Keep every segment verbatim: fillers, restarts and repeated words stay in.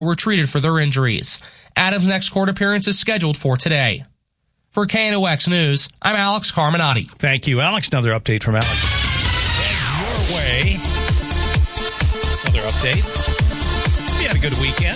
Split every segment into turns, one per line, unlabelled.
were treated for their injuries. Adams' next court appearance is scheduled for today. For K N O X News, I'm Alex Carminati.
Thank you, Alex. Another update from Alex. Head your way. Another update. We had a good weekend.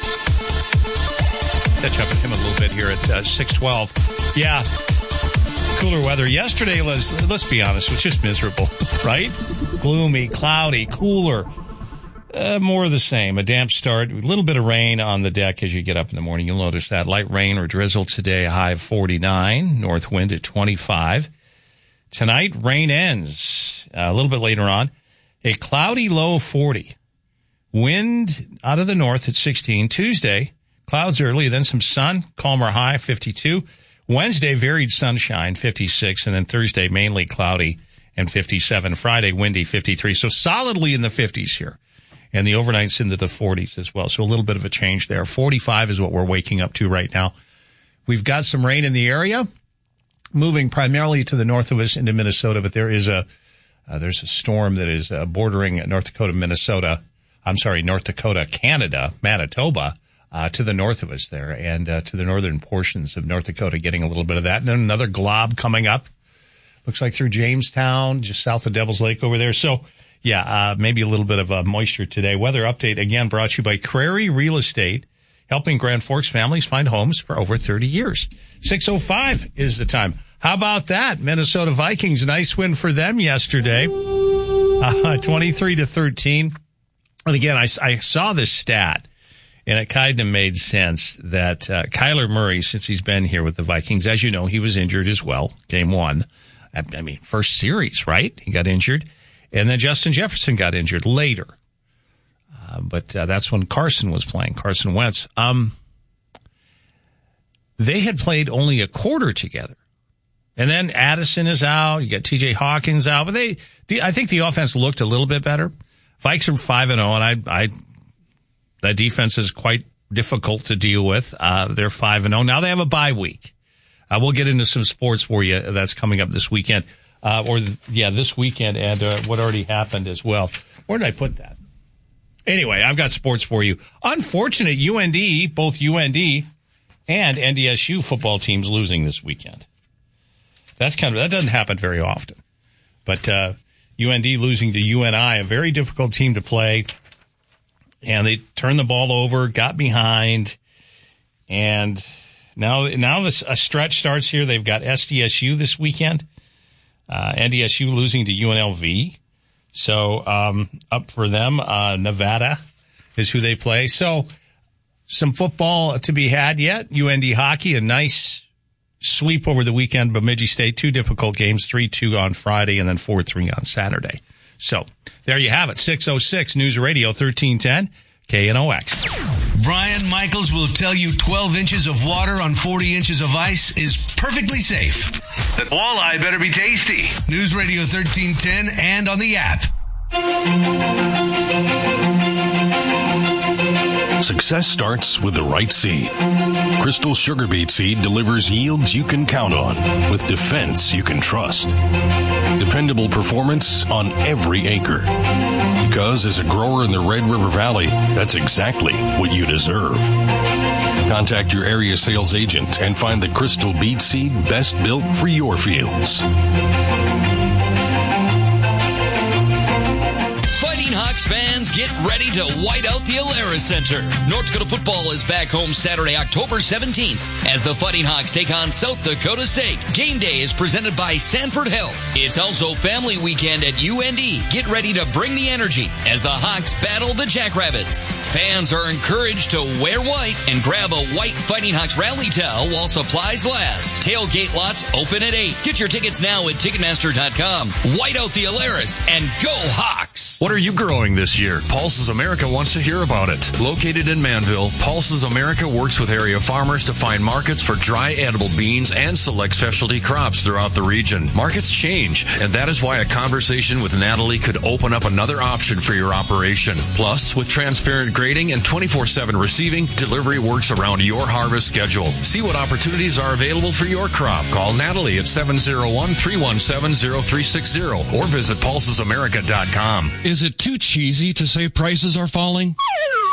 Catch up with him a little bit here at uh, six twelve. Yeah, cooler weather. Yesterday was, let's be honest, was just miserable, right? Gloomy, cloudy, cooler. Uh, more of the same. A damp start. A little bit of rain on the deck as you get up in the morning. You'll notice that. Light rain or drizzle today, a high of forty-nine. North wind at twenty-five. Tonight, rain ends uh, a little bit later on. A cloudy low of forty. Wind out of the north at sixteen. Tuesday, clouds early, then some sun. Calmer high, fifty-two. Wednesday, varied sunshine, fifty-six. And then Thursday, mainly cloudy and fifty-seven. Friday, windy, fifty-three. So solidly in the fifties here. And the overnight's into the forties as well. So a little bit of a change there. forty-five is what we're waking up to right now. We've got some rain in the area, moving primarily to the north of us into Minnesota. But there is a, uh, there's a storm that is uh, bordering North Dakota, Minnesota. I'm sorry, North Dakota, Canada, Manitoba, uh, to the north of us there. And uh, to the northern portions of North Dakota, getting a little bit of that. And then another glob coming up. Looks like through Jamestown, just south of Devil's Lake over there. So, yeah, uh, maybe a little bit of uh, moisture today. Weather update, again, brought to you by Crary Real Estate, helping Grand Forks families find homes for over thirty years. six oh five is the time. How about that? Minnesota Vikings, nice win for them yesterday, uh, twenty-three to thirteen. And again, I, I saw this stat, and it kind of made sense that uh, Kyler Murray, since he's been here with the Vikings, as you know, he was injured as well, game one. I, I mean, first series, right? He got injured. And then Justin Jefferson got injured later. Uh, but uh, that's when Carson was playing, Carson Wentz. Um, they had played only a quarter together. And then Addison is out. You got T J Hawkins out. But they, the, I think the offense looked a little bit better. Vikes are five and oh, and I, I, that defense is quite difficult to deal with. Uh, they're five and oh. Now they have a bye week. Uh, we'll get into some sports for you. That's coming up this weekend. Uh, or, yeah, this weekend and uh, what already happened as well. Where did I put that? Anyway, I've got sports for you. Unfortunate U N D, both U N D and N D S U football teams losing this weekend. That's kind of, that doesn't happen very often. But uh, U N D losing to U N I, a very difficult team to play. And they turned the ball over, got behind, and now, now this, a stretch starts here. They've got S D S U this weekend. Uh, N D S U losing to U N L V. So, um, up for them, uh, Nevada is who they play. So, some football to be had yet. U N D hockey, a nice sweep over the weekend. Bemidji State, two difficult games, three two on Friday and then four three on Saturday. So, there you have it. six oh six News Radio thirteen ten. K N O X.
Brian Michaels will tell you twelve inches of water on forty inches of ice is perfectly safe. That walleye better be tasty. News Radio thirteen ten and on the app.
Success starts with the right seed. Crystal Sugar Beet Seed delivers yields you can count on with defense you can trust. Dependable performance on every acre. Because as a grower in the Red River Valley, that's exactly what you deserve. Contact your area sales agent and find the Crystal Beet Seed best built for your fields.
Hawks fans, get ready to white out the Alara Center. North Dakota football is back home Saturday, October seventeenth, as the Fighting Hawks take on South Dakota State. Game day is presented by Sanford Health. It's also family weekend at U N D. Get ready to bring the energy as the Hawks battle the Jackrabbits. Fans are encouraged to wear white and grab a white Fighting Hawks rally towel while supplies last. Tailgate lots open at eight. Get your tickets now at Ticketmaster dot com. White out the Alaris and go Hawks!
What are you growing this year? Pulses America wants to hear about it. Located in Manville, Pulses America works with area farmers to find markets for dry edible beans and select specialty crops throughout the region. Markets change, and that is why a conversation with Natalie could open up another option for your operation. Plus, with transparent grading and twenty-four seven receiving, delivery works around your harvest schedule. See what opportunities are available for your crop. Call Natalie at seven oh one, three one seven, oh three six oh or visit pulses america dot com.
Is it too cheesy to say prices are falling?